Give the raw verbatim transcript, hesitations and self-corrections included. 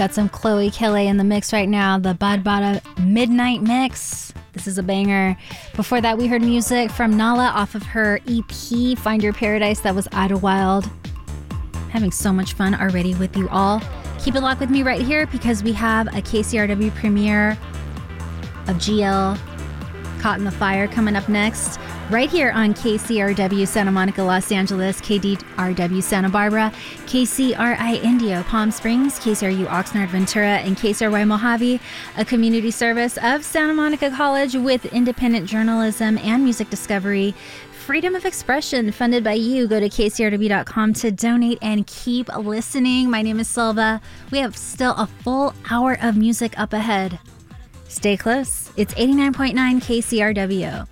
got some Chloe Kelly in the mix right now, the Bad Bada Midnight Mix. This is a banger. Before that, we heard music from Nala off of her E P, Find Your Paradise. That was Idlewild. Having so much fun already with you all. Keep it locked with me right here because we have a K C R W premiere of G L Caught in the Fire coming up next. Right here on K C R W Santa Monica, Los Angeles, K D R W Santa Barbara, K C R I Indio, Palm Springs, K C R U Oxnard, Ventura, and K C R Y Mojave, a community service of Santa Monica College with independent journalism and music discovery. Freedom of expression funded by you. Go to K C R W dot com to donate and keep listening. My name is Silva. We have still a full hour of music up ahead. Stay close. It's eighty-nine point nine K C R W.